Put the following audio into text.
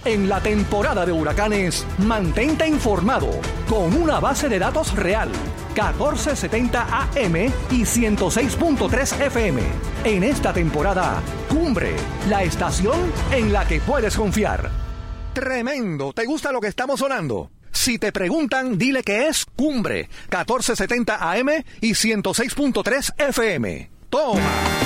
En la temporada de huracanes, mantente informado con una base de datos real. 1470 AM y 106.3 FM. En esta temporada, Cumbre, la estación en la que puedes confiar. Tremendo, ¿te gusta lo que estamos sonando? Si te preguntan, dile que es Cumbre, 1470 AM y 106.3 FM. ¡Toma!